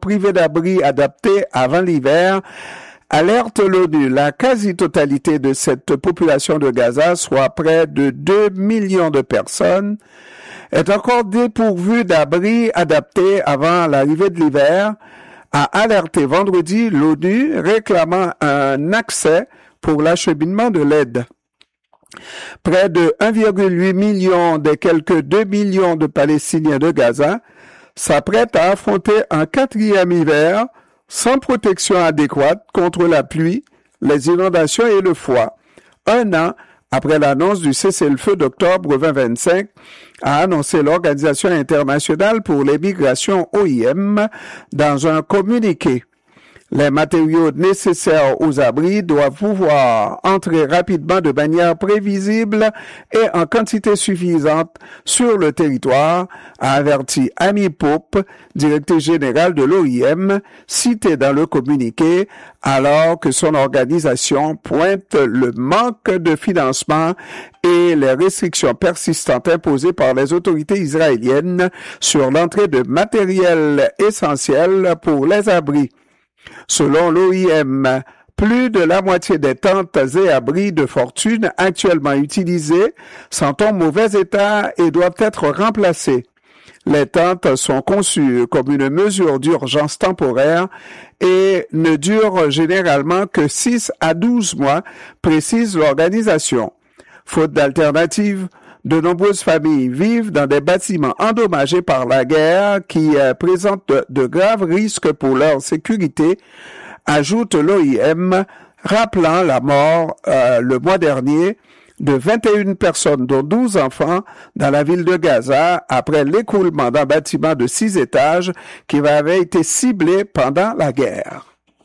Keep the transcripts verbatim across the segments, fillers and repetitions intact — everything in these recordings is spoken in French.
privés d'abri adaptés avant l'hiver. Alerte l'ONU, la quasi-totalité de cette population de Gaza, soit près de deux millions de personnes, est encore dépourvue d'abris adaptés avant l'arrivée de l'hiver, a alerté vendredi l'ONU réclamant un accès pour l'acheminement de l'aide. Près de un virgule huit million des quelques deux millions de Palestiniens de Gaza s'apprêtent à affronter un quatrième hiver sans protection adéquate contre la pluie, les inondations et le froid. Un an après l'annonce du cessez-le-feu d'octobre vingt vingt-cinq, a annoncé l'Organisation internationale pour les migrations O I M dans un communiqué. Les matériaux nécessaires aux abris doivent pouvoir entrer rapidement de manière prévisible et en quantité suffisante sur le territoire, a averti Amy Pope, directrice générale de l'O I M, citée dans le communiqué, alors que son organisation pointe le manque de financement et les restrictions persistantes imposées par les autorités israéliennes sur l'entrée de matériel essentiel pour les abris. Selon l'O I M, plus de la moitié des tentes et abris de fortune actuellement utilisés sont en mauvais état et doivent être remplacés. Les tentes sont conçues comme une mesure d'urgence temporaire et ne durent généralement que six à douze mois, précise l'organisation. Faute d'alternative, de nombreuses familles vivent dans des bâtiments endommagés par la guerre qui euh, présentent de, de graves risques pour leur sécurité, ajoute l'O I M, rappelant la mort euh, le mois dernier de vingt et une personnes, dont douze enfants, dans la ville de Gaza après l'écroulement d'un bâtiment de six étages qui avait été ciblé pendant la guerre.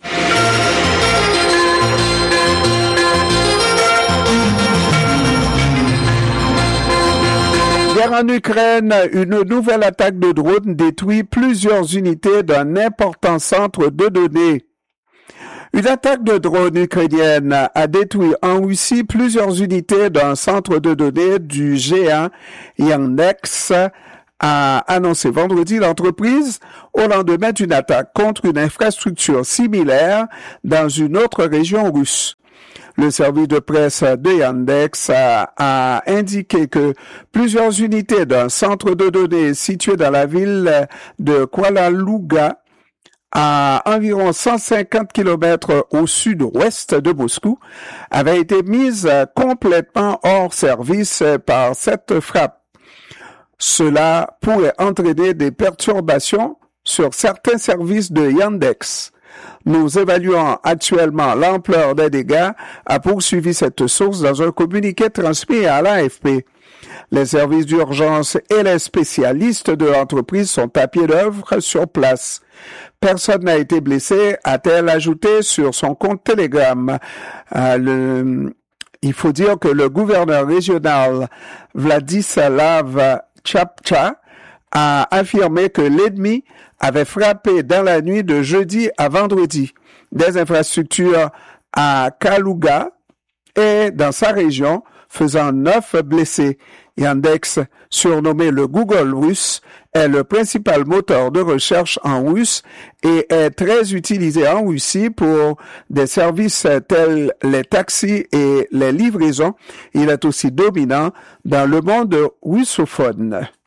Guerre en Ukraine, une nouvelle attaque de drone détruit plusieurs unités d'un important centre de données. Une attaque de drone ukrainienne a détruit en Russie plusieurs unités d'un centre de données du géant Yandex, a annoncé vendredi l'entreprise au lendemain d'une attaque contre une infrastructure similaire dans une autre région russe. Le service de presse de Yandex a, a indiqué que plusieurs unités d'un centre de données situé dans la ville de Kuala Luga, à environ cent cinquante kilomètres au sud-ouest de Moscou, avaient été mises complètement hors service par cette frappe. Cela pourrait entraîner des perturbations sur certains services de Yandex. Nous évaluons actuellement l'ampleur des dégâts, a poursuivi cette source dans un communiqué transmis à l'A F P. Les services d'urgence et les spécialistes de l'entreprise sont à pied d'œuvre sur place. Personne n'a été blessé, a-t-elle ajouté sur son compte Telegram. Euh, le, il faut dire que le gouverneur régional Vladislav Chapcha a affirmé que l'ennemi avait frappé dans la nuit de jeudi à vendredi des infrastructures à Kaluga et dans sa région, faisant neuf blessés. Yandex, surnommé le Google russe, est le principal moteur de recherche en russe et est très utilisé en Russie pour des services tels les taxis et les livraisons. Il est aussi dominant dans le monde russophone.